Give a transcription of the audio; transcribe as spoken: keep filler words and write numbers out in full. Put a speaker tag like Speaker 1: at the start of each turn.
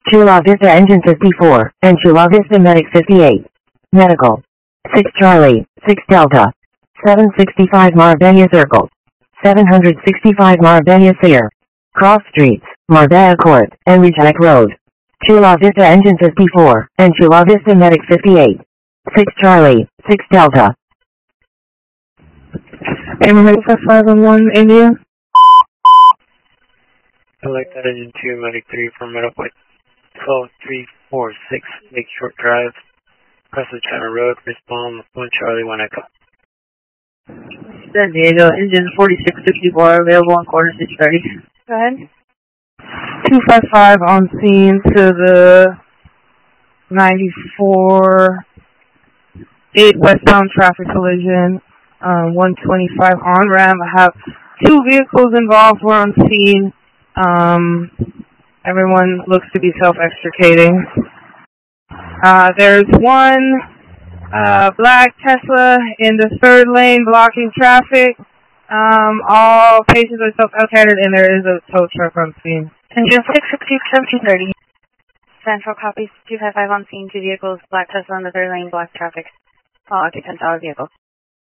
Speaker 1: Chula Vista engine fifty-four, and Chula Vista medic fifty-eight. Medical. six Charlie, six Delta. seven sixty-five Marbella Circle. seven sixty-five Marbella Sayre. Cross Streets, Marbella Court, and Reject Road. Chula Vista engine fifty-four, and Chula Vista medic fifty-eight. six Charlie, six Delta.
Speaker 2: Am I ready for five one one India?
Speaker 3: Select that engine two, medic three for medical twelve three four six, make short drive, across the China Road, respond one Charlie, one Echo.
Speaker 2: San Diego, engine forty-six sixty-four, available on quarter six thirty.
Speaker 4: Go ahead.
Speaker 2: two five five on scene to the ninety-four eight westbound traffic collision, um, one twenty-five on ramp. I have two vehicles involved. We're on scene. Um, everyone looks to be self-extricating. Uh, there's one uh, black Tesla in the third lane blocking traffic. Um, all patients are self-allocated, and there is a tow truck on scene.
Speaker 4: Engine six sixty, seventeen thirty. Central copies, two five five on scene, two vehicles, black Tesla in the third lane, black traffic. All occupants out of vehicle.